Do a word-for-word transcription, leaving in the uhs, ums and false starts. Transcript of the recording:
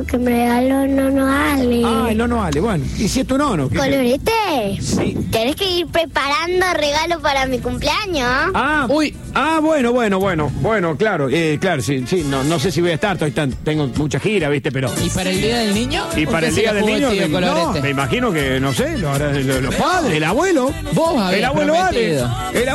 Que me regaló Nono Ale. Ah, el Nono Ale, bueno. ¿Y si es tu nono? ¿Qué ¿Colorete? Sí. Tenés que ir preparando regalo para mi cumpleaños. Ah, uy. Ah, bueno, bueno, bueno. Bueno, claro, eh, claro, sí, sí. No, no sé si voy a estar, estoy tan, tengo mucha gira, ¿viste? Pero. ¿Y para el día del niño? Y para el día del niño, me, no, me imagino que, no sé, lo hará- lo- los padres, el abuelo. Vos habías el abuelo Ale. prometido. El